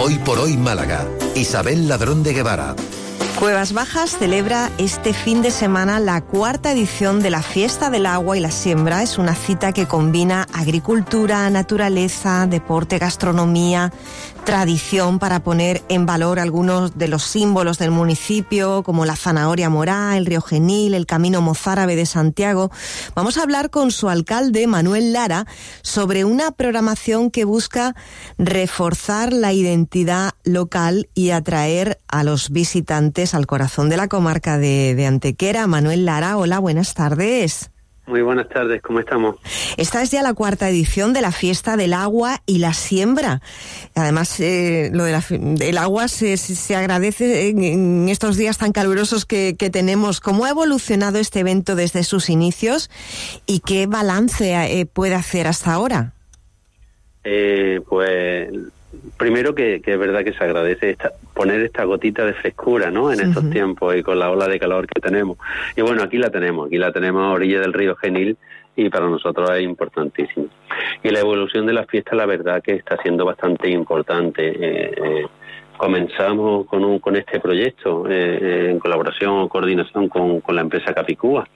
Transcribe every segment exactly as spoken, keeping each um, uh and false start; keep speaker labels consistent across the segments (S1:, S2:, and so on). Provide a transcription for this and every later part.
S1: Hoy por Hoy Málaga. Isabel Ladrón de Guevara.
S2: Cuevas Bajas celebra este fin de semana la cuarta edición de la Fiesta del Agua y la Siembra. Es una cita que combina agricultura, naturaleza, deporte, gastronomía, tradición, para poner en valor algunos de los símbolos del municipio, como la zanahoria morá, el río Genil, el camino mozárabe de Santiago. Vamos a hablar con su alcalde, Manuel Lara, sobre una programación que busca reforzar la identidad local y atraer a los visitantes al corazón de la comarca de, de Antequera. Manuel Lara, hola, buenas tardes.
S3: Muy buenas tardes, ¿cómo estamos?
S2: Esta es ya la cuarta edición de la Fiesta del Agua y la Siembra. Además, eh, lo de la, del agua se, se agradece en, en estos días tan calurosos que, que tenemos. ¿Cómo ha evolucionado este evento desde sus inicios y qué balance eh, puede hacer hasta ahora?
S3: Eh, pues primero que, que es verdad que se agradece esta, poner esta gotita de frescura, ¿no?, en estos uh-huh. tiempos y con la ola de calor que tenemos. Y bueno, aquí la tenemos, aquí la tenemos a orilla del río Genil y para nosotros es importantísimo. Y la evolución de la fiesta, la verdad que está siendo bastante importante. Eh, eh, comenzamos con, un, con este proyecto eh, en colaboración o coordinación con, con la empresa Capicúa.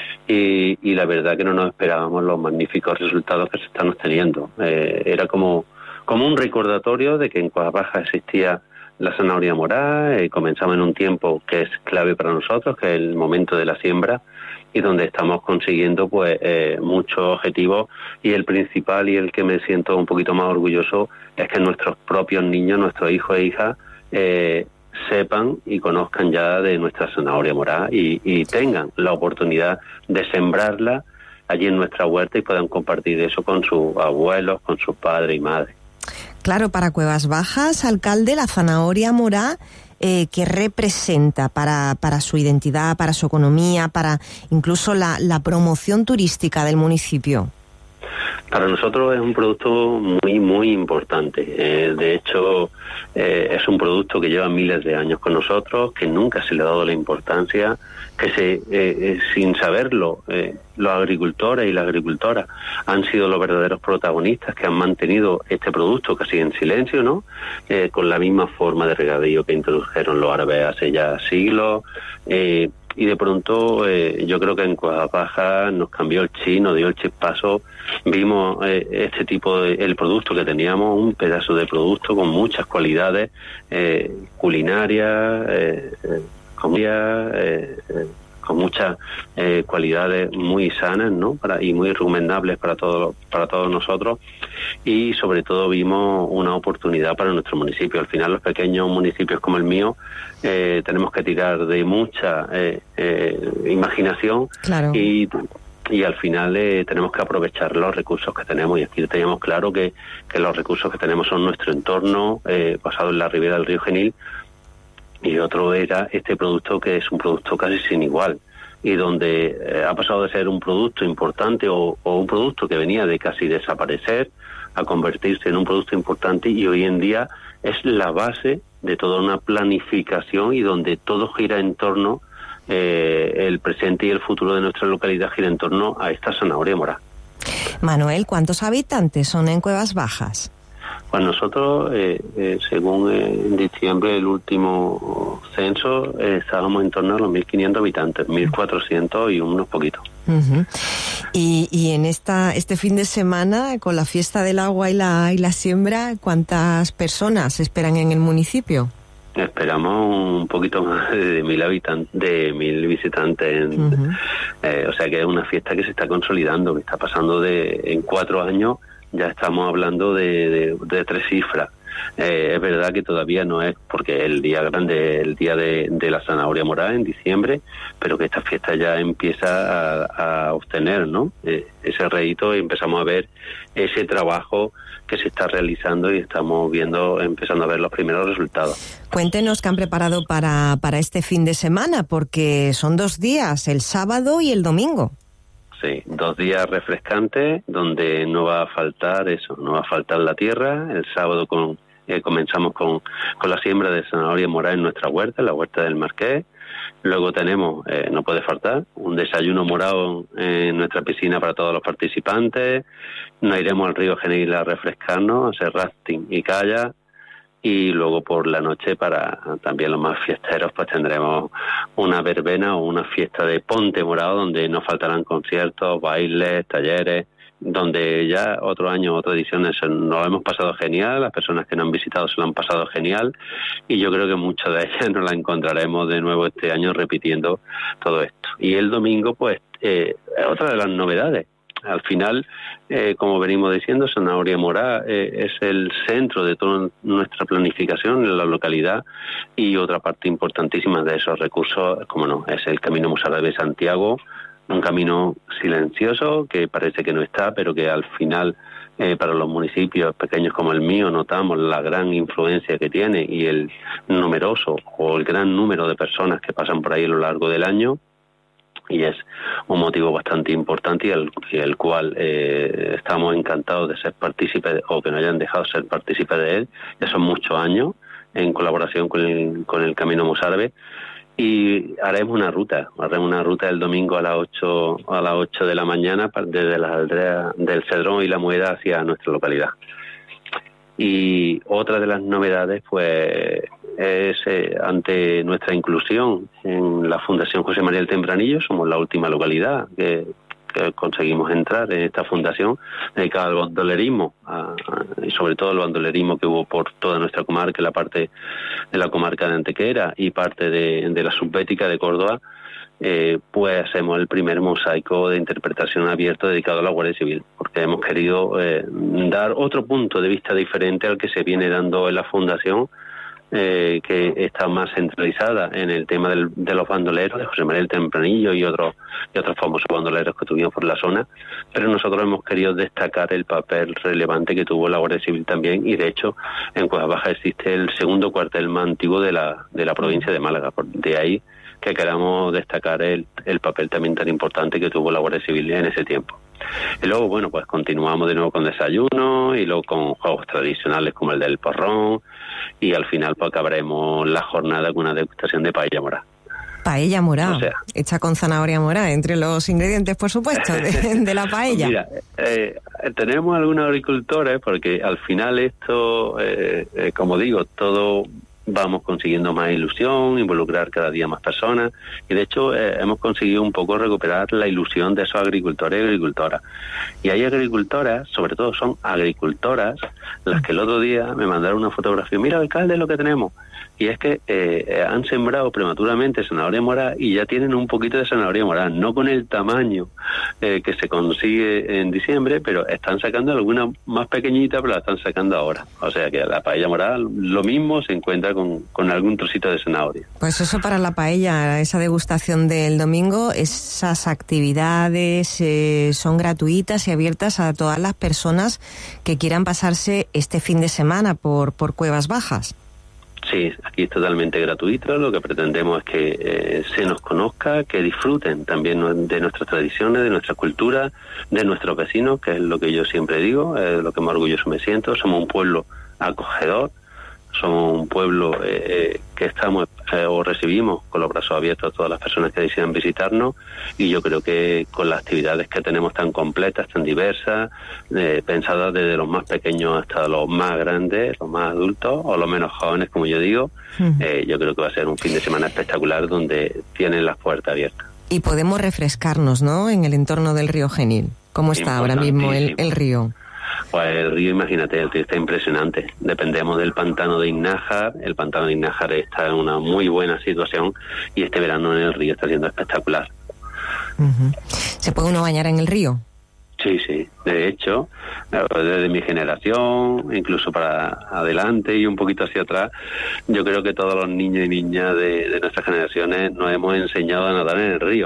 S3: Y, y la verdad que no nos esperábamos los magníficos resultados que se están obteniendo. Eh, era como como un recordatorio de que en Cuevas Bajas existía la zanahoria morá. Eh, comenzamos en un tiempo que es clave para nosotros, que es el momento de la siembra, y donde estamos consiguiendo pues eh, muchos objetivos, y el principal y el que me siento un poquito más orgulloso es que nuestros propios niños, nuestros hijos e hijas, eh, sepan y conozcan ya de nuestra zanahoria morá y, y tengan la oportunidad de sembrarla allí en nuestra huerta y puedan compartir eso con sus abuelos, con sus padres y madres.
S2: Claro, para Cuevas Bajas, alcalde, la zanahoria morá, eh, ¿qué representa para, para su identidad, para su economía, para incluso la, la promoción turística del municipio?
S3: Para nosotros es un producto muy, muy importante. Eh, de hecho, eh, es un producto que lleva miles de años con nosotros, que nunca se le ha dado la importancia, que se, eh, eh, sin saberlo, eh, los agricultores y las agricultoras han sido los verdaderos protagonistas que han mantenido este producto casi en silencio, ¿no? Eh, con la misma forma de regadío que introdujeron los árabes hace ya siglos. Eh, Y de pronto eh, yo creo que en Cuevas Bajas nos cambió el chip, nos dio el chispazo. Vimos eh, este tipo de el producto que teníamos, un pedazo de producto con muchas cualidades eh, culinarias, eh, eh, comida, eh, eh, con muchas eh, cualidades muy sanas, ¿no?, para, y muy recomendables para todos para todos nosotros. Y sobre todo vimos una oportunidad para nuestro municipio. Al final, los pequeños municipios como el mío eh, tenemos que tirar de mucha eh, eh, imaginación.
S2: Claro.
S3: y y al final eh, tenemos que aprovechar los recursos que tenemos, y aquí teníamos claro que, que los recursos que tenemos son nuestro entorno eh, basado en la ribera del río Genil, y otro era este producto, que es un producto casi sin igual, y donde eh, ha pasado de ser un producto importante o, o un producto que venía de casi desaparecer a convertirse en un producto importante, y hoy en día es la base de toda una planificación y donde todo gira en torno, eh, el presente y el futuro de nuestra localidad gira en torno a esta zanahoria morá.
S2: Manuel, ¿cuántos habitantes son en Cuevas Bajas?
S3: Pues nosotros, eh, eh, según eh, en diciembre el último censo, eh, estábamos en torno a los mil quinientos habitantes, mil cuatrocientos y unos poquitos.
S2: Uh-huh. Y, y en esta este fin de semana, con la Fiesta del Agua y la, y la Siembra, ¿cuántas personas esperan en el municipio?
S3: Esperamos un poquito más de mil habitantes, de mil visitantes. En, uh-huh. eh, o sea que es una fiesta que se está consolidando, que está pasando de en cuatro años. Ya estamos hablando de, de, de tres cifras. Eh, es verdad que todavía no es, porque el día grande es el día de, de la zanahoria morá en diciembre, pero que esta fiesta ya empieza a, a obtener, ¿no?, eh, ese rédito, y empezamos a ver ese trabajo que se está realizando y estamos viendo, empezando a ver los primeros resultados.
S2: Cuéntenos qué han preparado para, para este fin de semana, porque son dos días, el sábado y el domingo.
S3: Sí, dos días refrescantes donde no va a faltar eso, no va a faltar la tierra. El sábado con eh, comenzamos con, con la siembra de zanahoria morá en nuestra huerta, la huerta del Marqués. Luego tenemos, eh, no puede faltar, un desayuno morado en nuestra piscina para todos los participantes. Nos iremos al río Genil a refrescarnos, a hacer rafting y kayak. y luego por la noche, para también los más fiesteros, pues tendremos una verbena o una fiesta de Ponte Morado, donde no faltarán conciertos, bailes, talleres, donde ya otro año, otra edición nos lo hemos pasado genial, las personas que nos han visitado se lo han pasado genial, y yo creo que muchas de ellas nos la encontraremos de nuevo este año repitiendo todo esto. Y el domingo, pues, eh, otra de las novedades. Al final, eh, como venimos diciendo, Zanahoria Morá eh, es el centro de toda nuestra planificación en la localidad, y otra parte importantísima de esos recursos, como no, es el Camino Mozárabe de Santiago, un camino silencioso que parece que no está, pero que al final eh, para los municipios pequeños como el mío notamos la gran influencia que tiene y el numeroso o el gran número de personas que pasan por ahí a lo largo del año. Y es un motivo bastante importante y el, y el cual eh, estamos encantados de ser partícipes, o que nos hayan dejado ser partícipes de él. Ya son muchos años en colaboración con el, con el Camino Mozárabe, y haremos una ruta, haremos una ruta el domingo a las ocho a las ocho de la mañana desde las aldeas del Cedrón y La Mueda hacia nuestra localidad. Y otra de las novedades, pues, es eh, ante nuestra inclusión en la Fundación José María del Tempranillo. Somos la última localidad que, que conseguimos entrar en esta fundación dedicada al bandolerismo, a, a, y sobre todo el bandolerismo que hubo por toda nuestra comarca, la parte de la comarca de Antequera y parte de, de la subbética de Córdoba. Eh, pues hacemos el primer mosaico de interpretación abierto dedicado a la Guardia Civil, porque hemos querido eh, dar otro punto de vista diferente al que se viene dando en la Fundación, eh, que está más centralizada en el tema del, de los bandoleros, de José María del Tempranillo y otros y otros famosos bandoleros que tuvimos por la zona, pero nosotros hemos querido destacar el papel relevante que tuvo la Guardia Civil también, y de hecho en Cuevas Bajas existe el segundo cuartel más antiguo de la, de la provincia de Málaga, de ahí que queramos destacar el, el papel también tan importante que tuvo la Guardia Civil en ese tiempo. Y luego, bueno, pues continuamos de nuevo con desayuno y luego con juegos tradicionales como el del porrón, y al final pues acabaremos la jornada con una degustación de paella morá.
S2: Paella morá,
S3: o sea,
S2: hecha con zanahoria morá, entre los ingredientes, por supuesto, de, de la paella.
S3: Mira, eh, tenemos algunos agricultores, porque al final esto, eh, eh, como digo, todo vamos consiguiendo más ilusión, involucrar cada día más personas, y de hecho eh, hemos conseguido un poco recuperar la ilusión de esos agricultores y agricultoras. Y hay agricultoras, sobre todo son agricultoras, las que el otro día me mandaron una fotografía: mira, alcalde, lo que tenemos. Y es que eh, han sembrado prematuramente zanahoria morá y ya tienen un poquito de zanahoria morá, no con el tamaño eh, que se consigue en diciembre, pero están sacando alguna más pequeñita, pero la están sacando ahora. O sea que la paella morá lo mismo se encuentra con, con algún trocito de zanahoria.
S2: Pues eso para la paella, esa degustación del domingo, esas actividades eh, son gratuitas y abiertas a todas las personas que quieran pasarse este fin de semana por, por Cuevas Bajas.
S3: Sí, aquí es totalmente gratuito. Lo que pretendemos es que eh, se nos conozca, que disfruten también de nuestras tradiciones, de nuestra cultura, de nuestros vecinos, que es lo que yo siempre digo, es lo que más orgulloso me siento. Somos un pueblo acogedor, somos un pueblo eh, que estamos eh, o recibimos con los brazos abiertos a todas las personas que decidan visitarnos, y yo creo que con las actividades que tenemos tan completas, tan diversas, eh, pensadas desde los más pequeños hasta los más grandes, los más adultos o los menos jóvenes, como yo digo, uh-huh. eh, yo creo que va a ser un fin de semana espectacular donde tienen las puertas abiertas.
S2: Y podemos refrescarnos, ¿no?, en el entorno del río Genil. ¿Cómo está ahora mismo el, el río?
S3: Pues el río, imagínate, el río está impresionante. Dependemos del pantano de Innájar. El pantano de Innájar está en una muy buena situación, y este verano en el río está siendo espectacular.
S2: Uh-huh. ¿Se puede uno bañar en el río?
S3: Sí, sí. De hecho, desde mi generación, incluso para adelante y un poquito hacia atrás, yo creo que todos los niños y niñas de, de nuestras generaciones nos hemos enseñado a nadar en el río.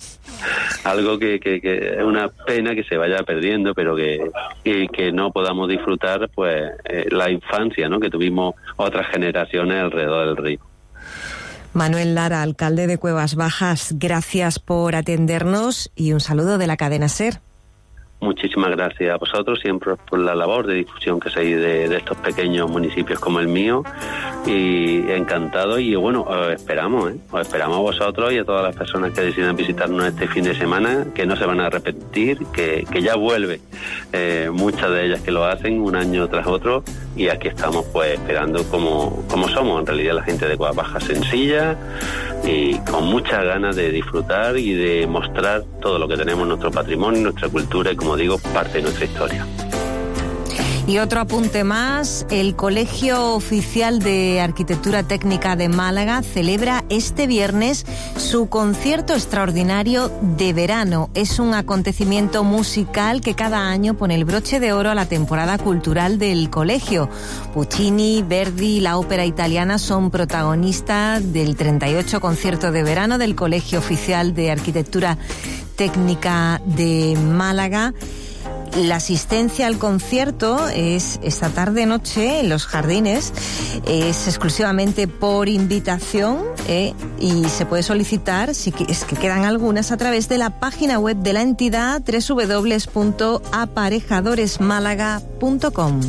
S3: Algo que, que, que es una pena que se vaya perdiendo, pero que, que, que no podamos disfrutar pues eh, la infancia, ¿no?, que tuvimos otras generaciones alrededor del río.
S2: Manuel Lara, alcalde de Cuevas Bajas, gracias por atendernos y un saludo de la cadena SER.
S3: muchísimas gracias a vosotros siempre por la labor de difusión que hacéis de, de estos pequeños municipios como el mío, y encantado, y bueno, os esperamos, ¿eh? os esperamos a vosotros y a todas las personas que decidan visitarnos este fin de semana, que no se van a arrepentir, que, que ya vuelve, eh, muchas de ellas que lo hacen un año tras otro, y aquí estamos pues esperando como, como somos en realidad la gente de Coas Bajas, sencilla y con muchas ganas de disfrutar y de mostrar todo lo que tenemos, nuestro patrimonio, nuestra cultura y, como digo, parte de nuestra historia.
S2: Y otro apunte más, el Colegio Oficial de Arquitectura Técnica de Málaga celebra este viernes su concierto extraordinario de verano. Es un acontecimiento musical que cada año pone el broche de oro a la temporada cultural del colegio. Puccini, Verdi y la ópera italiana son protagonistas del treinta y ocho concierto de verano del Colegio Oficial de Arquitectura Técnica de Málaga. La asistencia al concierto es esta tarde-noche en los jardines, es exclusivamente por invitación, eh, y se puede solicitar, si es que quedan algunas, a través de la página web de la entidad doble u doble u doble u punto aparejadores málaga punto com.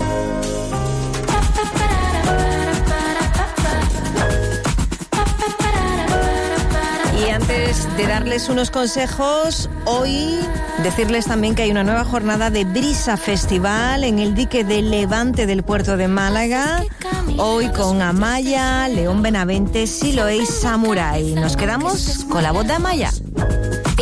S2: Y antes de darles unos consejos, hoy decirles también que hay una nueva jornada de Brisa Festival en el dique de Levante del puerto de Málaga. Hoy con Amaya, León Benavente, Siloé y Samurai. Nos quedamos con la voz de Amaya.